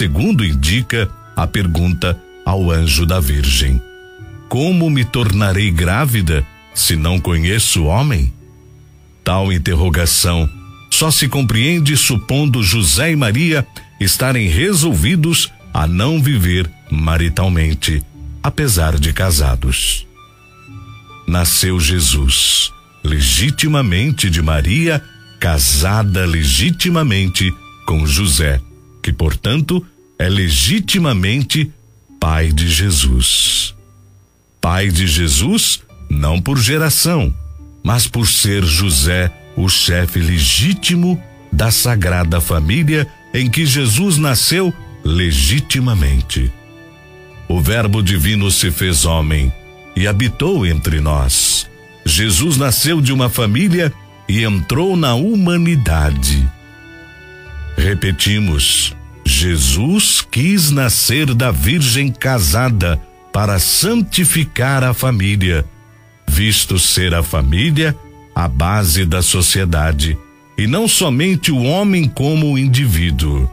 segundo indica a pergunta ao anjo da Virgem: como me tornarei grávida se não conheço o homem? Tal interrogação só se compreende supondo José e Maria estarem resolvidos a não viver maritalmente, apesar de casados. Nasceu Jesus, legitimamente de Maria, casada legitimamente com José, que, portanto, é legitimamente pai de Jesus. Pai de Jesus, não por geração, mas por ser José o chefe legítimo da Sagrada Família em que Jesus nasceu legitimamente. O Verbo Divino se fez homem e habitou entre nós. Jesus nasceu de uma família e entrou na humanidade. Repetimos, Jesus quis nascer da Virgem casada para santificar a família, visto ser a família a base da sociedade e não somente o homem como indivíduo.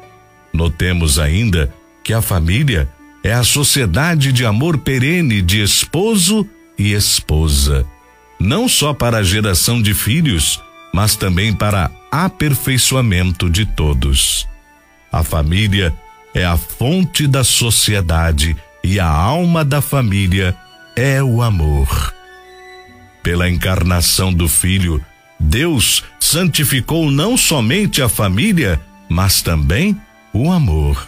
Notemos ainda que a família é a sociedade de amor perene de esposo e esposa, não só para a geração de filhos, mas também para aperfeiçoamento de todos. A família é a fonte da sociedade e a alma da família é o amor. Pela encarnação do Filho, Deus santificou não somente a família, mas também o amor.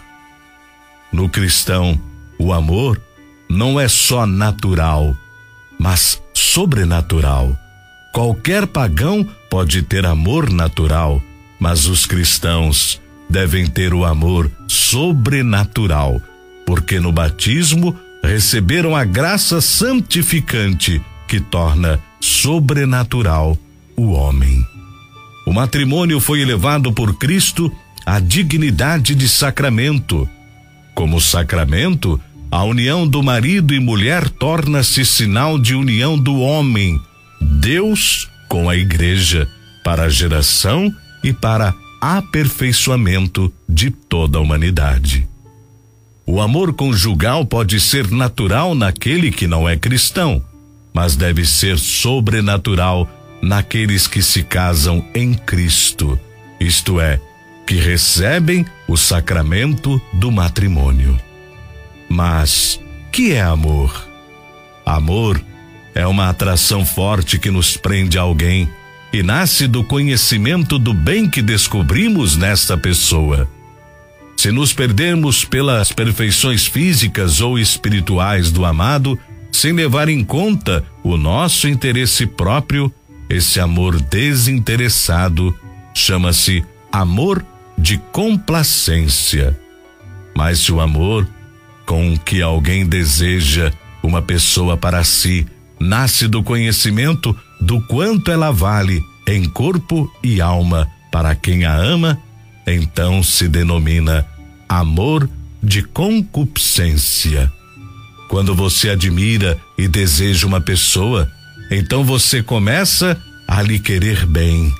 No cristão, o amor não é só natural, mas sobrenatural. Qualquer pagão pode ter amor natural, mas os cristãos devem ter o amor sobrenatural, porque no batismo receberam a graça santificante que torna sobrenatural o homem. O matrimônio foi elevado por Cristo à dignidade de sacramento. Como sacramento, a união do marido e mulher torna-se sinal de união do homem, Deus, com a Igreja, para a geração e para aperfeiçoamento de toda a humanidade. O amor conjugal pode ser natural naquele que não é cristão, mas deve ser sobrenatural naqueles que se casam em Cristo, isto é, que recebem o sacramento do matrimônio. Mas, que é amor? Amor é uma atração forte que nos prende a alguém e nasce do conhecimento do bem que descobrimos nesta pessoa. Se nos perdermos pelas perfeições físicas ou espirituais do amado, sem levar em conta o nosso interesse próprio, esse amor desinteressado chama-se amor de complacência. Mas se o amor com que alguém deseja uma pessoa para si nasce do conhecimento do quanto ela vale em corpo e alma para quem a ama, então se denomina amor de concupiscência. Quando você admira e deseja uma pessoa, então você começa a lhe querer bem.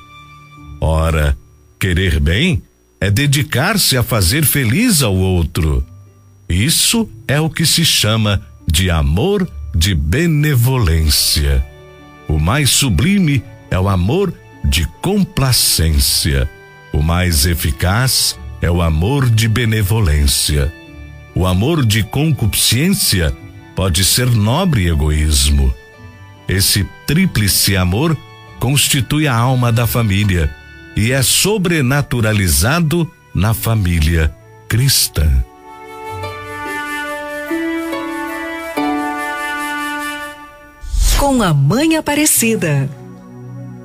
Ora, querer bem é dedicar-se a fazer feliz ao outro. Isso é o que se chama de amor de benevolência. O mais sublime é o amor de complacência. O mais eficaz é o amor de benevolência. O amor de concupiscência pode ser nobre egoísmo. Esse tríplice amor constitui a alma da família e é sobrenaturalizado na família cristã. Com a Mãe Aparecida,